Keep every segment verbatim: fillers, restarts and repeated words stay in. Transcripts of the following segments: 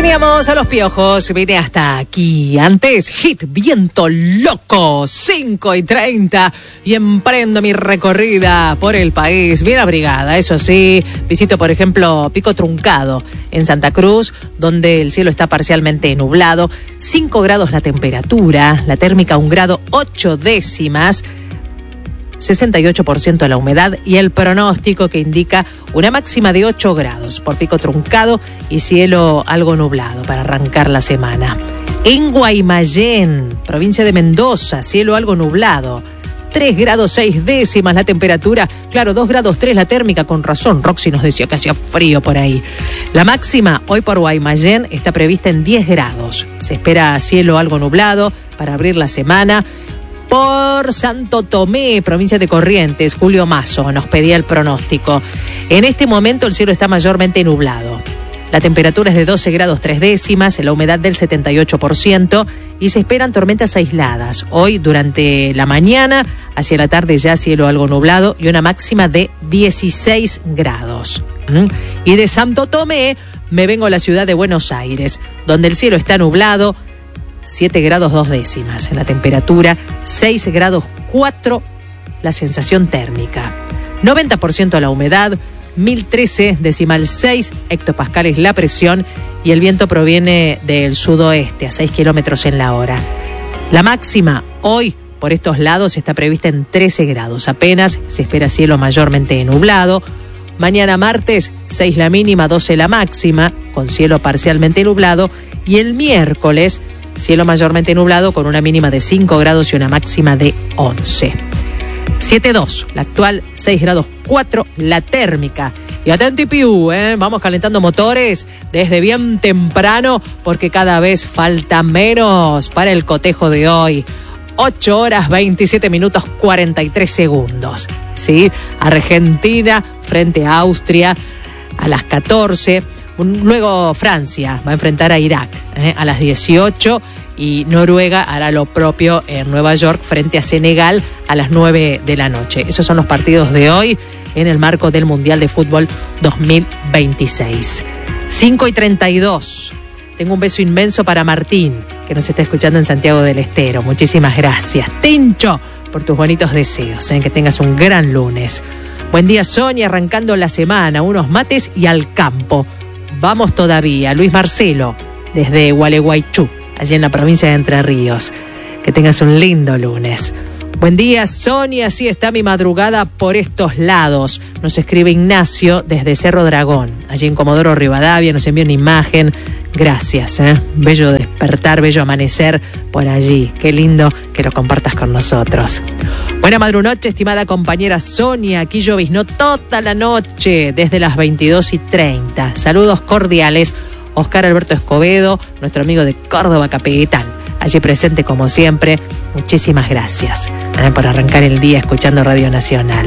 Teníamos a los Piojos, vine hasta aquí. Antes, Hit Viento Loco, cinco y treinta. Y emprendo mi recorrida por el país, bien abrigada, eso sí. Visito, por ejemplo, Pico Truncado, en Santa Cruz, donde el cielo está parcialmente nublado. cinco grados la temperatura, la térmica un grado ocho décimas. sesenta y ocho por ciento la humedad y el pronóstico que indica una máxima de ocho grados por Pico Truncado y cielo algo nublado para arrancar la semana. En Guaymallén, provincia de Mendoza, cielo algo nublado. tres grados seis décimas la temperatura, claro, dos grados tres la térmica, con razón, Roxy nos decía que hacía frío por ahí. La máxima hoy por Guaymallén está prevista en diez grados. Se espera cielo algo nublado para abrir la semana. Por Santo Tomé, provincia de Corrientes, Julio Mazo nos pedía el pronóstico. En este momento el cielo está mayormente nublado. La temperatura es de doce grados tres décimas, la humedad del setenta y ocho por ciento y se esperan tormentas aisladas. Hoy durante la mañana, hacia la tarde ya cielo algo nublado y una máxima de dieciséis grados. ¿Mm? Y de Santo Tomé me vengo a la ciudad de Buenos Aires, donde el cielo está nublado, siete grados dos décimas en la temperatura, seis grados cuatro la sensación térmica, noventa por ciento la humedad, mil trece decimal seis hectopascales la presión y el viento proviene del sudoeste a seis kilómetros en la hora. La máxima hoy por estos lados está prevista en trece grados, apenas se espera cielo mayormente nublado. Mañana martes, seis la mínima, doce la máxima, con cielo parcialmente nublado, y el miércoles cielo mayormente nublado con una mínima de cinco grados y una máxima de once. siete dos, la actual, seis grados cuatro la térmica. Y atenti piu, ¿eh? Vamos calentando motores desde bien temprano porque cada vez falta menos para el cotejo de hoy. ocho horas veintisiete minutos cuarenta y tres segundos. ¿Sí? Argentina frente a Austria a las catorce. Luego Francia va a enfrentar a Irak ¿eh? a las dieciocho y Noruega hará lo propio en Nueva York frente a Senegal a las nueve de la noche. Esos son los partidos de hoy en el marco del Mundial de Fútbol dos mil veintiséis. cinco y treinta y dos. Tengo un beso inmenso para Martín, que nos está escuchando en Santiago del Estero. Muchísimas gracias, Tincho, por tus bonitos deseos. ¿eh? Que tengas un gran lunes. Buen día, Sonia, arrancando la semana. Unos mates y al campo. Vamos todavía. Luis Marcelo, desde Gualeguaychú, allí en la provincia de Entre Ríos. Que tengas un lindo lunes. Buen día, Sonia. Así está mi madrugada por estos lados. Nos escribe Ignacio desde Cerro Dragón, allí en Comodoro Rivadavia. Nos envió una imagen. Gracias, ¿eh? Bello despertar, bello amanecer por allí. Qué lindo que lo compartas con nosotros. Buena madrunoche, estimada compañera Sonia. Aquí lloviznó toda la noche, desde las veintidós y treinta. Saludos cordiales. Oscar Alberto Escobedo, nuestro amigo de Córdoba Capital, allí presente como siempre. Muchísimas gracias ¿eh? por arrancar el día escuchando Radio Nacional.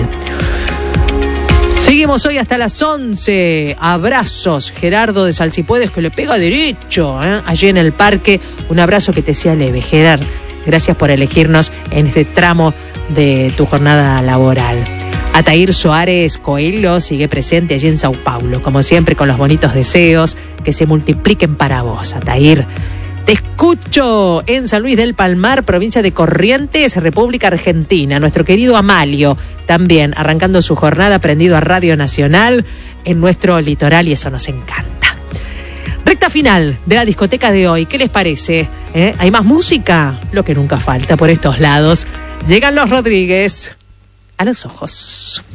Seguimos hoy hasta las once. Abrazos, Gerardo de Salsipuedes, que le pega derecho ¿eh? allí en el parque. Un abrazo que te sea leve, Gerard. Gracias por elegirnos en este tramo de tu jornada laboral. Atair Soares Coelho sigue presente allí en Sao Paulo, como siempre con los bonitos deseos que se multipliquen para vos, Atair. Te escucho en San Luis del Palmar, provincia de Corrientes, República Argentina. Nuestro querido Amalio, también arrancando su jornada prendido a Radio Nacional en nuestro litoral, y eso nos encanta. Recta final de la discoteca de hoy, ¿qué les parece? ¿Eh? ¿Hay más música? Lo que nunca falta por estos lados. Llegan los Rodríguez a los ojos.